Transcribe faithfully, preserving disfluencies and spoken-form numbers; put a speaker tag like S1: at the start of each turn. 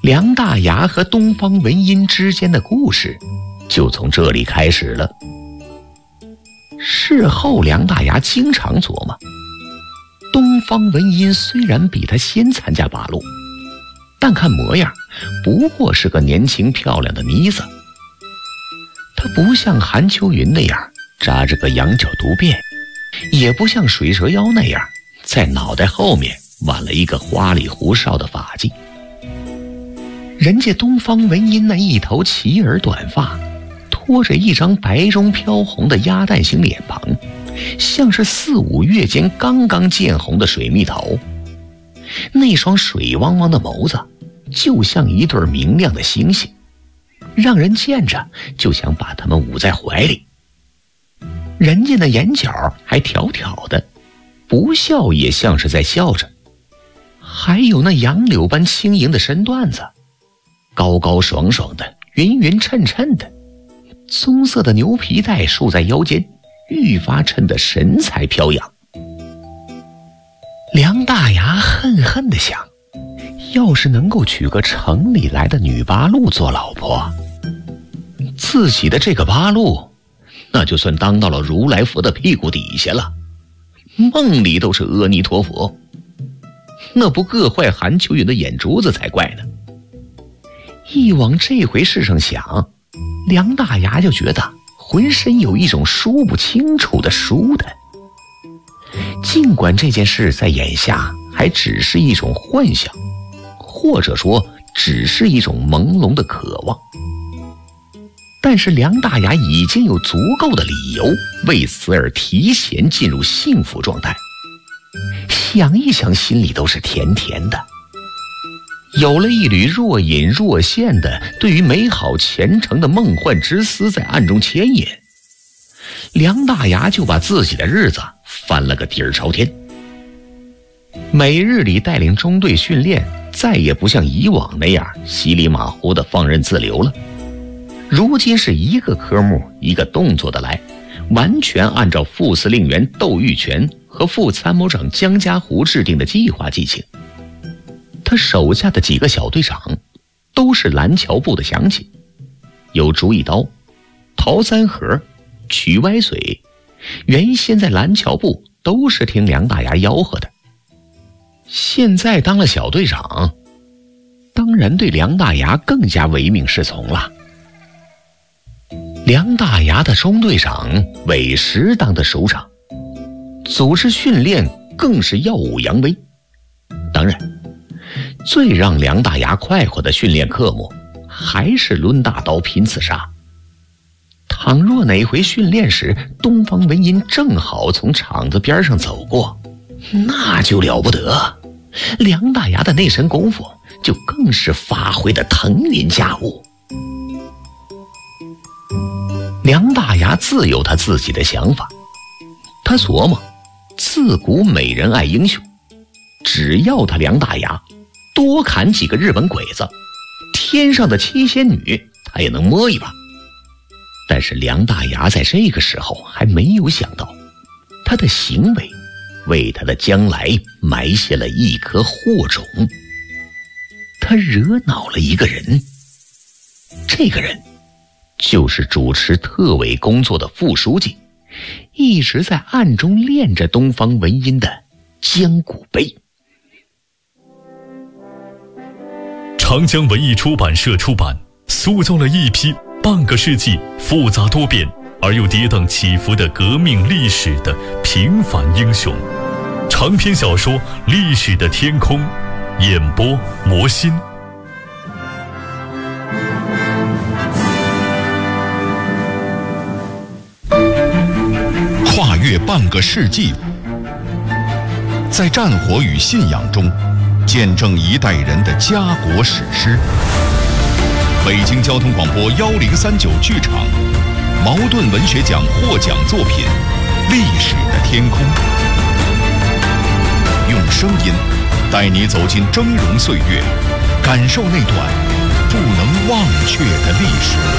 S1: 梁大牙和东方文音之间的故事就从这里开始了。事后梁大牙经常琢磨，东方文音虽然比他先参加八路，但看模样不过是个年轻漂亮的妮子。她不像韩秋云那样扎着个羊角独辫，也不像水蛇腰那样在脑袋后面挽了一个花里胡哨的发髻。人家东方文音那一头齐耳短发，拖着一张白中飘红的鸭蛋形脸庞，像是四五月间刚刚见红的水蜜桃。那双水汪汪的眸子就像一对明亮的星星，让人见着就想把它们捂在怀里。人家的眼角还挑挑的，不笑也像是在笑着。还有那杨柳般轻盈的身段子，高高爽爽的，匀匀称称的，棕色的牛皮带束在腰间，愈发衬得神采飘扬。梁大牙恨恨地想，要是能够娶个城里来的女八路做老婆，自己的这个八路那就算当到了如来佛的屁股底下了，梦里都是阿弥陀佛，那不硌坏韩秋云的眼珠子才怪呢。一往这回事上想，梁大牙就觉得浑身有一种说不清楚的舒坦。尽管这件事在眼下还只是一种幻想，或者说只是一种朦胧的渴望，但是梁大牙已经有足够的理由为此而提前进入幸福状态，想一想心里都是甜甜的。有了一缕若隐若现的对于美好前程的梦幻之思在暗中牵引，梁大牙就把自己的日子翻了个底儿朝天。每日里带领中队训练，再也不像以往那样稀里马虎的放任自流了，如今是一个科目一个动作的来，完全按照副司令员窦玉泉和副参谋长江家湖制定的计划进行。他手下的几个小队长都是蓝桥部的乡亲，有竹一刀、陶三河、曲歪髓，原先在蓝桥部都是听梁大牙吆喝的，现在当了小队长，当然对梁大牙更加唯命是从了。梁大牙的中队长韦石当的首长，组织训练更是耀武扬威。当然最让梁大牙快活的训练科目还是抡大刀拼刺杀。倘若哪回训练时东方文音正好从场子边上走过，那就了不得，梁大牙的那身功夫就更是发挥的腾云驾雾。梁大牙自有他自己的想法，他琢磨自古美人爱英雄，只要他梁大牙多砍几个日本鬼子，天上的七仙女他也能摸一把。但是梁大牙在这个时候还没有想到，他的行为为他的将来埋下了一颗祸种。他惹恼了一个人，这个人就是主持特委工作的副书记，一直在暗中练着东方文音的江古碑。
S2: 长江文艺出版社出版，塑造了一批半个世纪复杂多变而又跌宕起伏的革命历史的平凡英雄。长篇小说《历史的天空》，演播魔心。
S3: 跨越半个世纪，在战火与信仰中见证一代人的家国史诗。北京交通广播幺零三九剧场，茅盾文学奖获奖作品《历史的天空》，用声音带你走进峥嵘岁月，感受那段不能忘却的历史。